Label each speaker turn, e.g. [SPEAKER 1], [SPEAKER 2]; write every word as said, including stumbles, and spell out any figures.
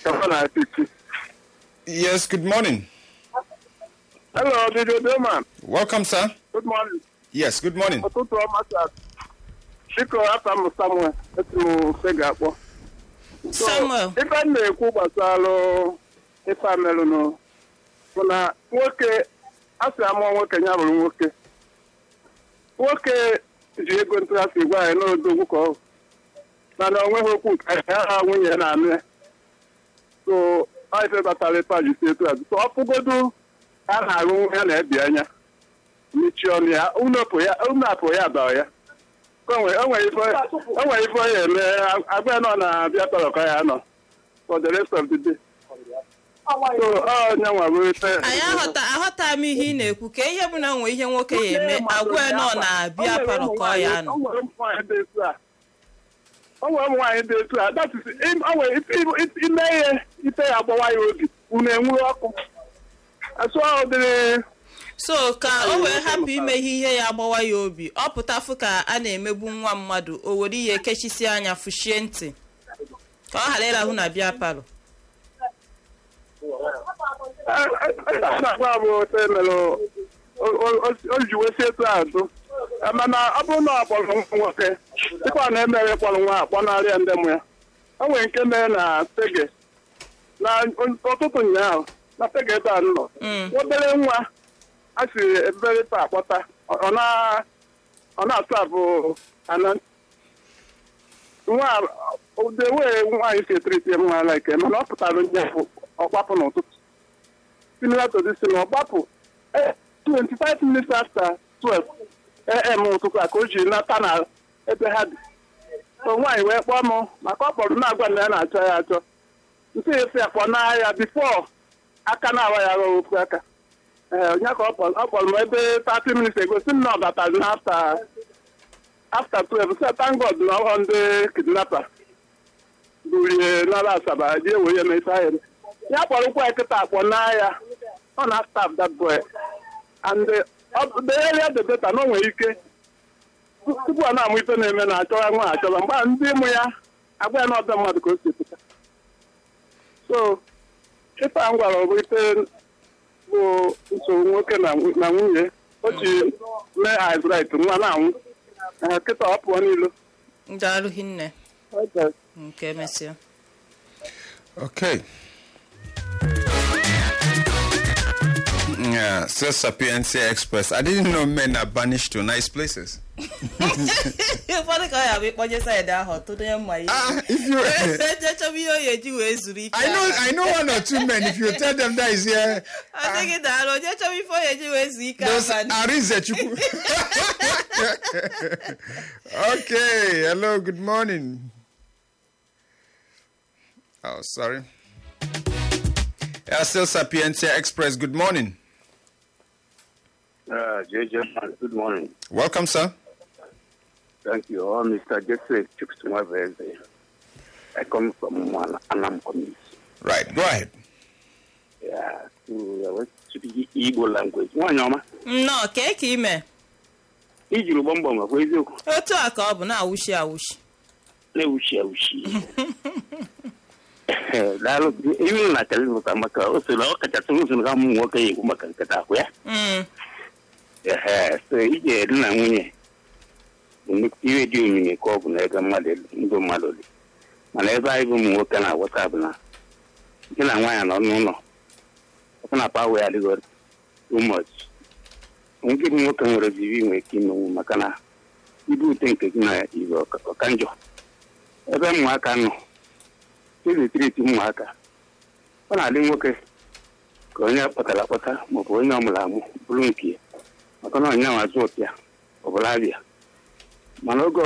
[SPEAKER 1] Yes, good morning.
[SPEAKER 2] Hello, did you do, man?
[SPEAKER 1] Welcome, sir.
[SPEAKER 2] Good morning.
[SPEAKER 1] Yes, good morning.
[SPEAKER 2] Ọtụtụ ọmasa. Biko afọ m Samuel, etu m sega akpọ.
[SPEAKER 3] Samuel.
[SPEAKER 2] Ife m na-ekwu gbasara ife amelụnụ bụ na nwoke asị amụọ nwoke ya bụrụ nwoke. Nwoke ji ego ntụrasị gwa anyị n'odogwu ka ọ mana o nweghị okwu ka ha nwunye na-anụ ya. So ife batara ife a ji si etu a. So ọ fụgodu a na-arụ ya na-ebi anya. Mechie ọnụ ya, ụnapụ ya, ụnapụ ya bara ya. O nwere ife onye eme, agba nọ na-abịa tọrọ ya nọ for the rest of the day.
[SPEAKER 3] Anyị aghọta m ihe ị na-ekwu ka ihe bụ na nwe ihe nwoke ya eme agwa nọ na-abịa parọkọ ya nọ.
[SPEAKER 2] O nwere ụmụ nwaanyị dị etu a, ime ihe ife ya agbawa ya obi, unu enwuru ọkụ. Asụ ọ dịrị
[SPEAKER 3] so ka o wee hapụ ime ihe ya agbawa ya obi ọ pụtafụ ka a na-emegbu nwa mmadụ o were ihe kechisi anya fụchie ntị ka ọ ghara ịrahụ na bịa palọ.
[SPEAKER 2] o ji wesi etu azụ mana ọ bụrụ na ọ kpọrọ nwoke dịkwa na emere kpọrọ nwa akpọnarịa ndị mụ ya o nwere nke mere na tege na ụtụtụ ụnyaahụ na tege ebe a nọ obere nwa a si ebere taa akpọta ọ na-atụ abụ ana nwa wee nwaanyị si etriti nwa like mana ọ pụtara ndị ọgbapụ n'ụtụtụ similar to this thing ọgbapụ twenty-five minutes after twelve a m ụtụtụ a ka o ji nata na ebe ha dị so nwaanyị wee kpọọ m maka ọ kpọrọ na-agwa na ya na-achọ ya achọ ntị esi akpọ n'ahịa before aka na-awa ya arụ ofu aka onye ka ọ kpọrọ m ebe thirty minutes ago si m na ọ batara na after after twelve so thank God na ọhụrụ ndị kidnapper burie n'ala Asaba ji ewe ya mefe ahịa ya kpọrọkwa ekịta akpọ n'ahịa ọ na-staff that boy and the area the better na o nwere ike tupu a na-amụ ife na-eme na achọra nwa achọra mgbe ndị mụ ya agba ya n'ọbịa mmadụ ka o si pụta so ife a m gwara ọ bụ ife bụ nsogbu nwoke na nwunye o ji mee eyes right nwa na-anwụ kịta ọ pụọ n'ilo.
[SPEAKER 3] Daalụ hinne nke mesịa.
[SPEAKER 1] Okay. Yeah, still Sapiencia Express. I didn't know men are banished to nice places.
[SPEAKER 3] Ah,
[SPEAKER 1] if you, I know, I know one or two men. If you tell them that is here,
[SPEAKER 3] I think it.
[SPEAKER 1] Those Arize Okay. Hello. Good morning. Oh, sorry. Yeah, still Sapiencia Express. Good morning.
[SPEAKER 4] Uh, J J, good morning.
[SPEAKER 1] Welcome, sir.
[SPEAKER 4] Thank you. Oh, Mister Jesse Chukwuemeka. I come from one Anam community.
[SPEAKER 1] Right, go ahead.
[SPEAKER 4] Yeah, to, uh, to the Igbo language. One yama.
[SPEAKER 3] No, keke ime.
[SPEAKER 4] Ijuru bombo ma kwa eziokwu.
[SPEAKER 3] Otu aka ọ bụ na awushi awushi.
[SPEAKER 4] Na awushi awushi. Dalo, even na tell ka maka o se la o kacha tunu tunu ka mu nwoke yi maka nkata ko ya.
[SPEAKER 3] Mm.
[SPEAKER 4] Eh, so ije na nwunye. Ni iwe di ni ko bu na ga mmadụ ndo mmadụ. Mana ebe anyị bụ nwoke na WhatsApp na. Nke na nwaanyị nọ n'ụlọ. Ọ na pa we adịgo too much. Nke nwoke nwere bibi nwe kinu maka na ibu ute nke gị na izo ka njọ. Ebe ụmụaka nọ. Ndị triti ụmụaka. Ọ na-adị nwoke ka onye kpọtara akpọta maọbụ onye ọmụrụ amụ bụrụ nke maka na onye nwa azụ ọpịa ọ bụla abịa mana oge